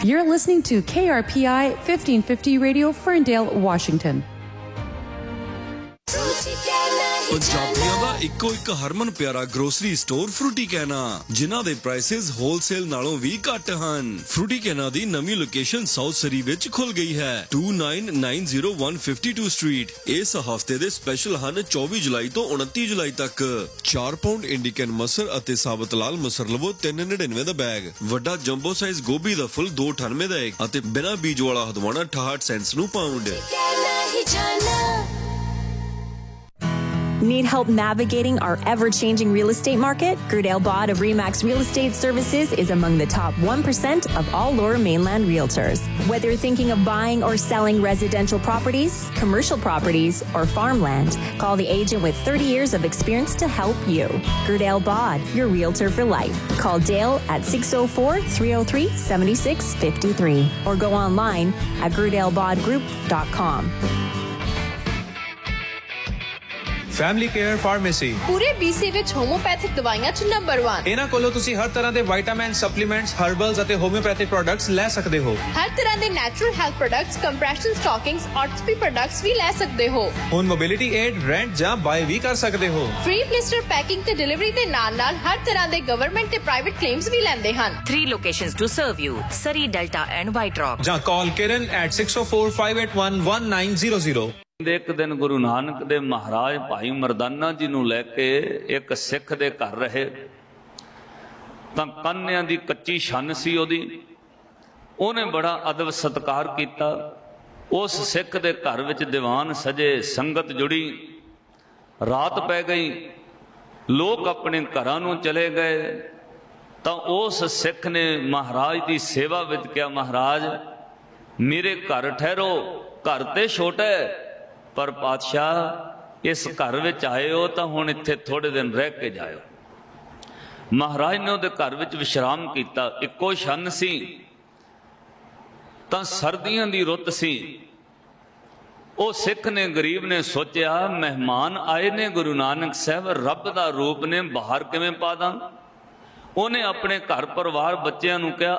You're listening to KRPI 1550 Radio, Ferndale, Washington. ਪੰਜਾਬੀਆਂ ਦਾ ਇੱਕੋ ਇੱਕ ਹਰਮਨ ਪਿਆਰਾ ਗਰੋਸਰੀ ਸਟੋਰ ਫਰੂਟੀ ਕੈਨਾ, ਜਿਨ੍ਹਾਂ ਦੇ ਪ੍ਰਾਈਸਿਸ ਹੋਲਸੇਲ ਨਾਲੋਂ ਵੀ ਘੱਟ ਹਨ। ਫਰੂਟੀ ਕੈਨਾ ਦੀ ਨਵੀਂ ਲੋਕੇਸ਼ਨ ਸਾਊਥ ਸਰੀ ਵਿੱਚ ਖੁੱਲ ਗਈ ਹੈ, 2990 ਸਟਰੀਟ। ਇਸ ਹਫਤੇ ਦੇ ਸਪੈਸ਼ਲ ਹਨ 24 ਜੁਲਾਈ ਤੋਂ 29 ਜੁਲਾਈ ਤੱਕ। 4 ਪਾਉਂਡ ਇੰਡੀਕਨ ਮਸਰ ਅਤੇ ਸਾਬਤ ਲਾਲ ਮਸਰ ਲਵੋ 399 ਦਾ ਬੈਗ। ਵੱਡਾ ਜੰਬੋ ਸਾਈਜ਼ ਗੋਭੀ ਦਾ ਫੁੱਲ 298 ਦਾ ਇੱਕ ਅਤੇ ਬਿਨਾਂ ਬੀਜ ਵਾਲਾ ਹਦਵਾਣਾ 68 ਸੈਂਟਸ ਨੂੰ pound. Need help navigating our ever-changing real estate market? Gerdale Bod of Remax Real Estate Services is among the top 1% of all Lower Mainland realtors. Whether you're thinking of buying or selling residential properties, commercial properties, or farmland, call the agent with 30 years of experience to help you. Gerdale Bod, your realtor for life. Call Dale at 604-303-7653 or go online at gerdalebodgroup.com. Family care pharmacy ਪੂਰੇ BC ਵਿੱਚ homeopathic ਦਵਾਈਆਂ 'ਚ number 1। ਇਹਨਾਂ ਕੋਲੋਂ ਤੁਸੀਂ ਹਰ ਤਰ੍ਹਾਂ ਦੇ vitamin, supplements, ਹਰਬਲਸ ਅਤੇ ਹੋਮਿਓਪੈਥਿਕ ਪ੍ਰੋਡਕਟਸ ਲੈ ਸਕਦੇ ਹੋ। ਹਰ ਤਰ੍ਹਾਂ ਦੇ natural health products, compression ਸਟਾਕਿੰਗਸ, ਆਰਥੋਪੀ products ਵੀ ਲੈ ਸਕਦੇ ਹੋ। ਹੁਣ ਮੋਬਿਲਿਟੀ ਏਡ, ਰੈਂਟ ਜਾਂ ਬਾਏ ਵੀ ਕਰ ਸਕਦੇ ਹੋ। ਫ੍ਰੀ ਪਲਿਸਟਰ ਪੈਕਿੰਗ ਤੇ ਡਿਲੀਵਰੀ ਦੇ ਨਾਲ-ਨਾਲ ਹਰ ਤਰ੍ਹਾਂ ਦੇ ਗਵਰਨਮੈਂਟ ਤੇ ਪ੍ਰਾਈਵੇਟ ਕਲੇਮਸ ਵੀ ਲੈਂਦੇ ਹਨ। 3 locations to serve you: Surrey, Delta and White Rock. ਜਾਂ ਕਾਲ ਕਿਰਨ at 604-581-1900। ਇੱਕ ਦਿਨ ਗੁਰੂ ਨਾਨਕ ਦੇ ਮਹਾਰਾਜ ਭਾਈ ਮਰਦਾਨਾ ਜੀ ਨੂੰ ਲੈ ਕੇ ਇੱਕ ਸਿੱਖ ਦੇ ਘਰ ਰਹੇ ਤਾਂ ਕਾਨਿਆਂ ਦੀ ਕੱਚੀ ਛੰਨ ਸੀ ਉਹਦੀ। ਉਹਨੇ ਬੜਾ ਅਦਬ ਸਤਿਕਾਰ ਕੀਤਾ। ਉਸ ਸਿੱਖ ਦੇ ਘਰ ਵਿੱਚ ਦੀਵਾਨ ਸਜੇ, ਸੰਗਤ ਜੁੜੀ। ਰਾਤ ਪੈ ਗਈ, ਲੋਕ ਆਪਣੇ ਘਰਾਂ ਨੂੰ ਚਲੇ ਗਏ ਤਾਂ ਉਸ ਸਿੱਖ ਨੇ ਮਹਾਰਾਜ ਦੀ ਸੇਵਾ ਵਿੱਚ ਕਿਹਾ, ਮਹਾਰਾਜ ਮੇਰੇ ਘਰ ਠਹਿਰੋ, ਘਰ ਤੇ ਛੋਟਾ ਪਰ ਪਾਤਸ਼ਾਹ ਇਸ ਘਰ ਵਿੱਚ ਆਏ ਹੋ ਤਾਂ ਹੁਣ ਇੱਥੇ ਥੋੜੇ ਦਿਨ ਰਹਿ ਕੇ ਜਾਇਓ। ਮਹਾਰਾਜ ਨੇ ਉਹਦੇ ਘਰ ਵਿੱਚ ਵਿਸ਼ਰਾਮ ਕੀਤਾ। ਇੱਕੋ ਛੰਨ ਸੀ ਤਾਂ ਸਰਦੀਆਂ ਦੀ ਰੁੱਤ ਸੀ। ਉਹ ਸਿੱਖ ਨੇ, ਗਰੀਬ ਨੇ ਸੋਚਿਆ ਮਹਿਮਾਨ ਆਏ ਨੇ ਗੁਰੂ ਨਾਨਕ ਸਾਹਿਬ, ਰੱਬ ਦਾ ਰੂਪ ਨੇ, ਬਾਹਰ ਕਿਵੇਂ ਪਾ ਦਾਂ। ਉਹਨੇ ਆਪਣੇ ਘਰ ਪਰਿਵਾਰ ਬੱਚਿਆਂ ਨੂੰ ਕਿਹਾ